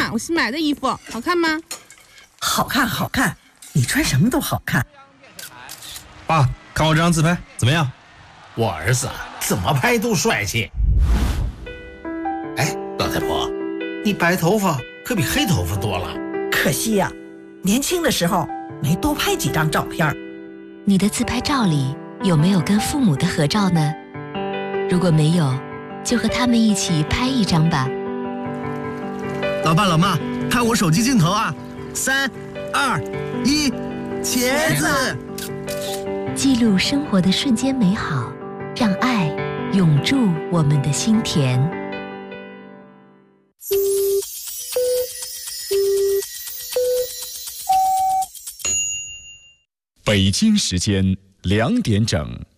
嘛，我新买的衣服，好看吗？ 好看，好看，你穿什么都好看。 爸，看我这张自拍怎么样？ 我儿子怎么拍都帅气。哎，老太婆，你白头发可比黑头发多了。 可惜呀，年轻的时候没多拍几张照片。 你的自拍照里有没有跟父母的合照呢？如果没有，就和他们一起拍一张吧。 老爸老妈，看我手机镜头啊！3、2、1，茄子！ 记录生活的瞬间美好，让爱永驻我们的心田。 北京时间2点整。